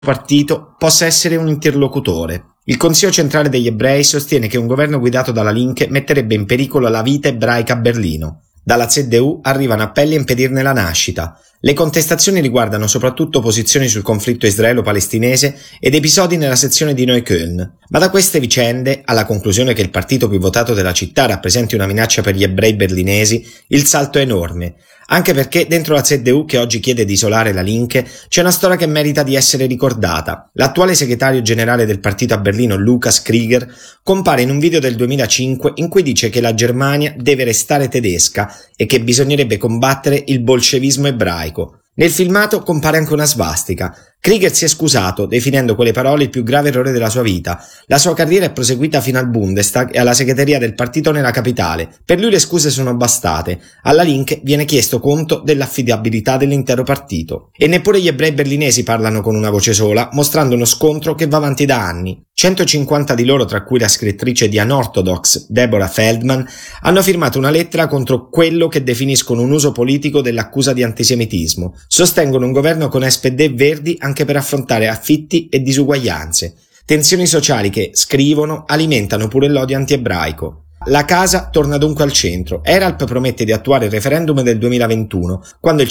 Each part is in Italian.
partito possa essere un interlocutore. Il Consiglio centrale degli ebrei sostiene che un governo guidato dalla Linke metterebbe in pericolo la vita ebraica a Berlino. Dalla CDU arrivano appelli a impedirne la nascita. Le contestazioni riguardano soprattutto posizioni sul conflitto israelo-palestinese ed episodi nella sezione di Neukölln. Ma da queste vicende, alla conclusione che il partito più votato della città rappresenti una minaccia per gli ebrei berlinesi, il salto è enorme. Anche perché dentro la CDU, che oggi chiede di isolare la Linke, c'è una storia che merita di essere ricordata. L'attuale segretario generale del partito a Berlino, Lukas Krieger, compare in un video del 2005 in cui dice che la Germania deve restare tedesca e che bisognerebbe combattere il bolscevismo ebraico. Nel filmato compare anche una svastica. Krieger si è scusato, definendo quelle parole il più grave errore della sua vita. La sua carriera è proseguita fino al Bundestag e alla segreteria del partito nella capitale. Per lui le scuse sono bastate. Alla Linke viene chiesto conto dell'affidabilità dell'intero partito. E neppure gli ebrei berlinesi parlano con una voce sola, mostrando uno scontro che va avanti da anni. 150 di loro, tra cui la scrittrice di Unorthodox, Deborah Feldman, hanno firmato una lettera contro quello che definiscono un uso politico dell'accusa di antisemitismo. Sostengono un governo con SPD e Verdi anche per affrontare affitti e disuguaglianze. Tensioni sociali che, scrivono, alimentano pure l'odio anti-ebraico. La casa torna dunque al centro. Eralp promette di attuare il referendum del 2021, quando il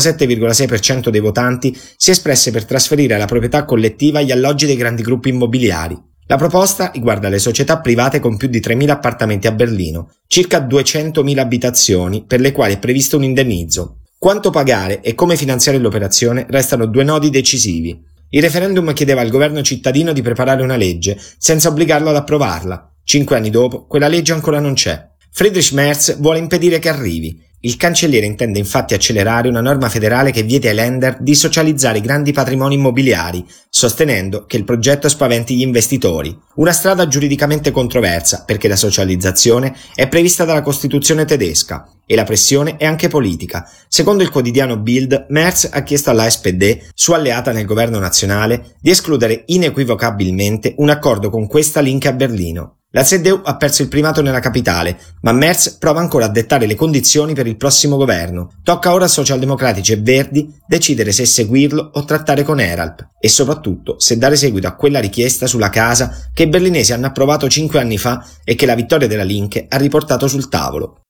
57,6% dei votanti si espresse per trasferire la proprietà collettiva agli alloggi dei grandi gruppi immobiliari. La proposta riguarda le società private con più di 3.000 appartamenti a Berlino, circa 200.000 abitazioni per le quali è previsto un indennizzo. Quanto pagare e come finanziare l'operazione restano due nodi decisivi. Il referendum chiedeva al governo cittadino di preparare una legge, senza obbligarlo ad approvarla. 5 anni dopo, quella legge ancora non c'è. Friedrich Merz vuole impedire che arrivi. Il cancelliere intende infatti accelerare una norma federale che vieti ai Länder di socializzare i grandi patrimoni immobiliari, sostenendo che il progetto spaventi gli investitori. Una strada giuridicamente controversa, perché la socializzazione è prevista dalla Costituzione tedesca e la pressione è anche politica. Secondo il quotidiano Bild, Merz ha chiesto alla SPD, sua alleata nel governo nazionale, di escludere inequivocabilmente un accordo con questa Linke a Berlino. La CDU ha perso il primato nella capitale, ma Merz prova ancora a dettare le condizioni per il prossimo governo. Tocca ora a socialdemocratici e verdi decidere se seguirlo o trattare con Eralp, e soprattutto se dare seguito a quella richiesta sulla casa che i berlinesi hanno approvato 5 anni fa e che la vittoria della Linke ha riportato sul tavolo.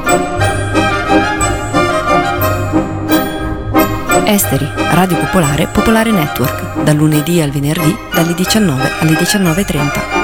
Esteri, Radio Popolare, Popolare Network, dal lunedì al venerdì, dalle 19 alle 19:30.